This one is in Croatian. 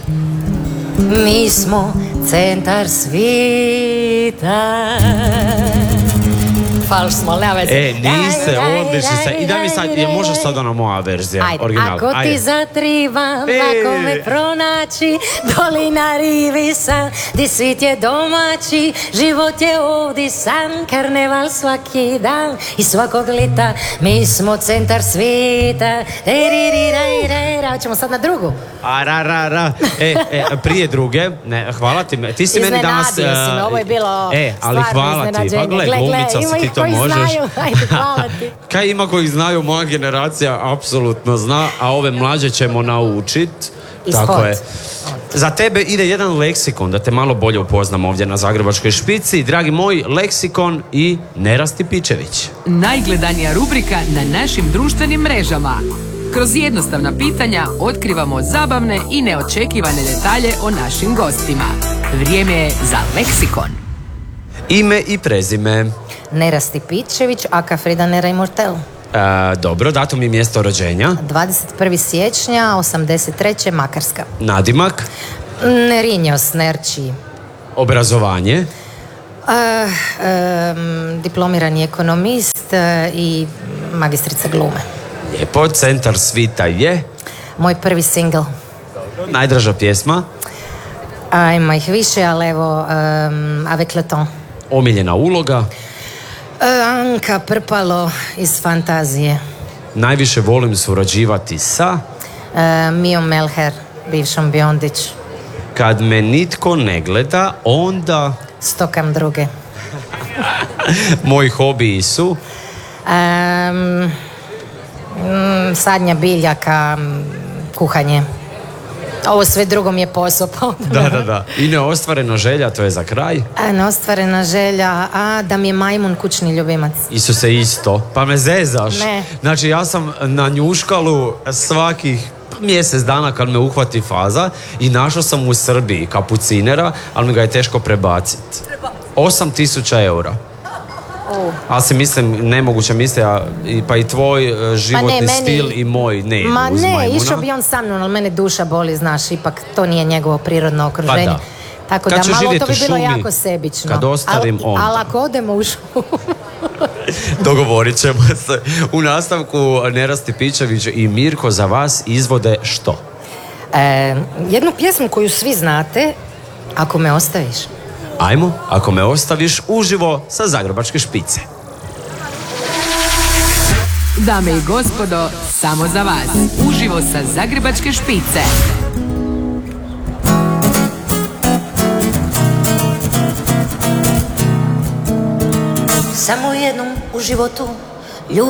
Mi smo centar svita. Falš smo, nema veze. Niste, odlični ste. I daj mi sad, je može sad ona moja verzija, original. Ako ti zatrivam, lako me pronaći, dolina rivi san, di svit je domaći, život je ovdje san, karneval svaki dan i svakog lita, mi smo centar svita. Hoćemo sad na drugu? Prije druge, hvala ti, ti si meni danas... Iznenadio si me, ovo je bilo ali hvala ti, pa gle, glumica si ti to možeš. Znaju, ajde, hvala ti. Kaj ima kojih znaju, moja generacija apsolutno zna, a ove mlađe ćemo naučit. Tako je. Za tebe ide jedan leksikon, da te malo bolje upoznam ovdje na Zagrebačkoj špici. Dragi moj, leksikon i Nerasti Pičević. Najgledanija rubrika na našim društvenim mrežama. Kroz jednostavna pitanja otkrivamo zabavne i neočekivane detalje o našim gostima. Vrijeme je za leksikon. Ime i prezime. Nerasti Pičević, aka Frida Nera Immortel. Dobro, datum i mjesto rođenja. 21. siječnja 83. Makarska. Nadimak. Nerinjos, Nerči. Obrazovanje. Diplomirani ekonomist i magistrica glume. Lijepo, centar svita je? Moj prvi single. Najdraža pjesma? Ima ih više, ali evo, Avec le temps. Omiljena uloga? Anka Prpalo iz Fantazije. Najviše volim surađivati sa? Mijom Melher, bivšom Biondić. Kad me nitko ne gleda, onda... Stokam druge. Moji hobiji su? Sadnja biljaka, kuhanje. Ovo sve drugo mi je posao. Da. I neostvarena želja, to je za kraj? Neostvarena želja, da mi je majmun kućni ljubimac. Isuse, isto. Pa me zezaš. Ne. Znači, ja sam na njuškalu svakih mjesec dana kad me uhvati faza i našao sam u Srbiji kapucinera, ali mi ga je teško prebaciti. 8.000 eura. Ali si mislim, nemoguće misli, pa i tvoj životni stil i moj ne uz majmuna. Išao bi on sa mnom, ali mene duša boli, znaš, ipak to nije njegovo prirodno okruženje. Pa da. Tako kad da malo to bi bilo šumi, jako sebično. Kad ostavim onda. Ali ako odemo u šumu... Dogovorit ćemo se. U nastavku Nerasti Pičević i Mirko za vas izvode što? Jednu pjesmu koju svi znate, Ako me ostaviš. Ajmo, Ako me ostaviš, uživo sa Zagrebačke špice. Dame i gospodo, samo za vas, uživo sa Zagrebačke špice. Samo jednom u životu